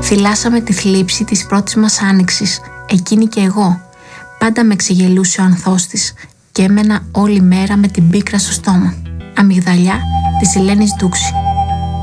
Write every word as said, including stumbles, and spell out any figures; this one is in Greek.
Θυλάσαμε τη θλίψη της πρώτης μας άνοιξης, εκείνη και εγώ. Πάντα με ξεγελούσε ο ανθός της και έμενα όλη μέρα με την πίκρα στο στόμα. Αμυγδαλιά της Ελένης Ντούξη.